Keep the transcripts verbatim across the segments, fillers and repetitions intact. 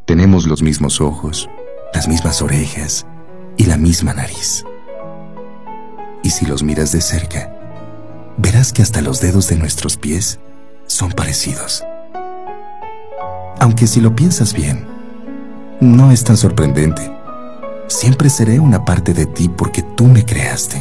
Tenemos los mismos ojos, las mismas orejas y la misma nariz. Y si los miras de cerca, verás que hasta los dedos de nuestros pies son parecidos. Aunque si lo piensas bien, no es tan sorprendente. Siempre seré una parte de ti porque tú me creaste.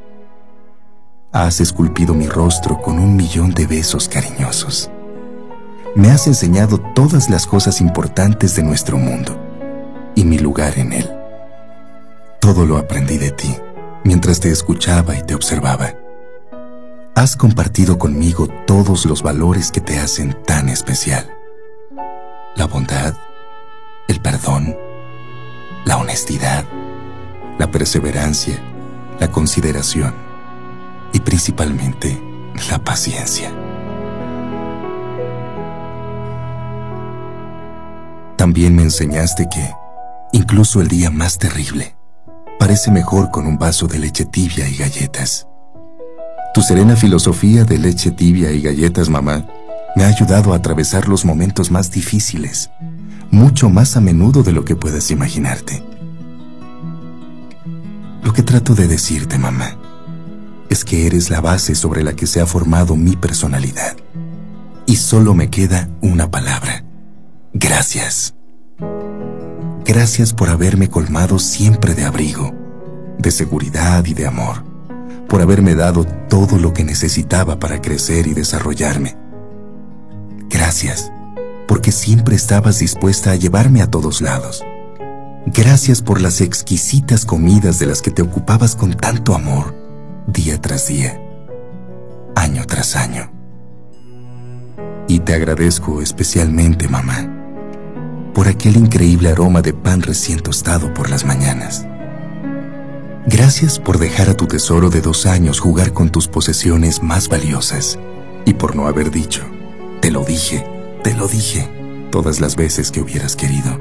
Has esculpido mi rostro con un millón de besos cariñosos. Me has enseñado todas las cosas importantes de nuestro mundo y mi lugar en él. Todo lo aprendí de ti mientras te escuchaba y te observaba. Has compartido conmigo todos los valores que te hacen tan especial. La bondad, el perdón, la honestidad, la perseverancia, la consideración y principalmente la paciencia. También me enseñaste que, incluso el día más terrible, parece mejor con un vaso de leche tibia y galletas. Tu serena filosofía de leche tibia y galletas, mamá, me ha ayudado a atravesar los momentos más difíciles, mucho más a menudo de lo que puedas imaginarte. Lo que trato de decirte, mamá, es que eres la base sobre la que se ha formado mi personalidad. Y solo me queda una palabra: gracias. Gracias por haberme colmado siempre de abrigo, de seguridad y de amor, por haberme dado todo lo que necesitaba para crecer y desarrollarme. Gracias, porque siempre estabas dispuesta a llevarme a todos lados. Gracias por las exquisitas comidas de las que te ocupabas con tanto amor, día tras día, año tras año. Y te agradezco especialmente, mamá, por aquel increíble aroma de pan recién tostado por las mañanas. Gracias por dejar a tu tesoro de dos años jugar con tus posesiones más valiosas y por no haber dicho: te lo dije, te lo dije, todas las veces que hubieras querido.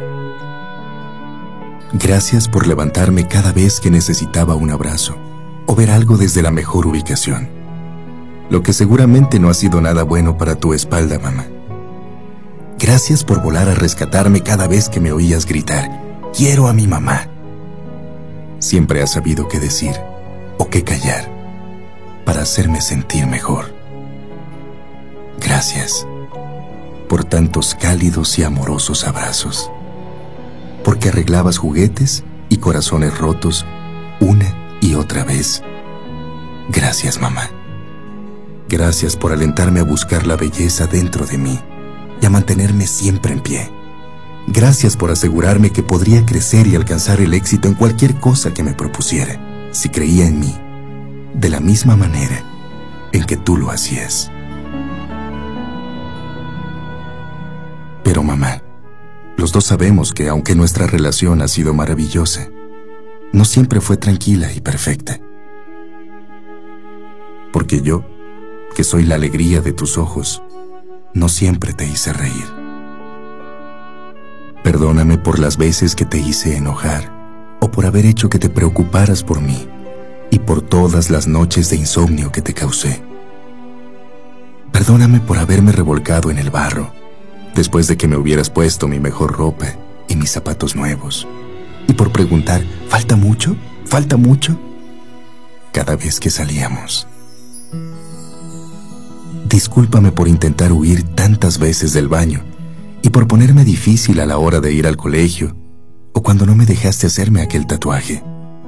Gracias por levantarme cada vez que necesitaba un abrazo o ver algo desde la mejor ubicación, lo que seguramente no ha sido nada bueno para tu espalda, mamá. Gracias por volar a rescatarme cada vez que me oías gritar: quiero a mi mamá. Siempre has sabido qué decir o qué callar para hacerme sentir mejor. Gracias por tantos cálidos y amorosos abrazos, porque arreglabas juguetes y corazones rotos una y otra vez. Gracias, mamá. Gracias por alentarme a buscar la belleza dentro de mí y a mantenerme siempre en pie. Gracias por asegurarme que podría crecer y alcanzar el éxito en cualquier cosa que me propusiera, si creía en mí, de la misma manera en que tú lo hacías. Pero, mamá, los dos sabemos que aunque nuestra relación ha sido maravillosa, no siempre fue tranquila y perfecta. Porque yo, que soy la alegría de tus ojos, no siempre te hice reír. Perdóname por las veces que te hice enojar o por haber hecho que te preocuparas por mí y por todas las noches de insomnio que te causé. Perdóname por haberme revolcado en el barro después de que me hubieras puesto mi mejor ropa y mis zapatos nuevos, y por preguntar: ¿falta mucho? ¿Falta mucho? Cada vez que salíamos. Discúlpame por intentar huir tantas veces del baño y por ponerme difícil a la hora de ir al colegio o cuando no me dejaste hacerme aquel tatuaje.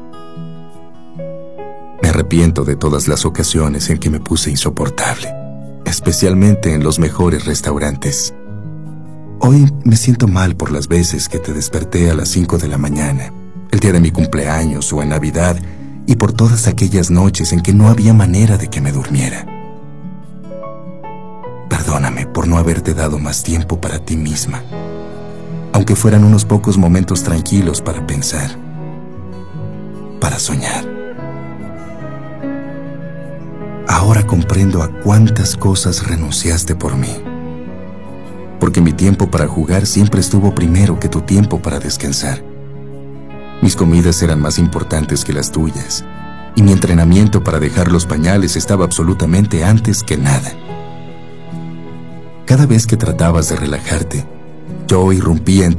Me arrepiento de todas las ocasiones en que me puse insoportable, especialmente en los mejores restaurantes. Hoy me siento mal por las veces que te desperté a las cinco de la mañana, el día de mi cumpleaños o en Navidad, y por todas aquellas noches en que no había manera de que me durmiera. Perdóname por no haberte dado más tiempo para ti misma, aunque fueran unos pocos momentos tranquilos para pensar, para soñar. Ahora comprendo a cuántas cosas renunciaste por mí, porque mi tiempo para jugar siempre estuvo primero que tu tiempo para descansar. Mis comidas eran más importantes que las tuyas, y mi entrenamiento para dejar los pañales estaba absolutamente antes que nada. Cada vez que tratabas de relajarte, yo irrumpía en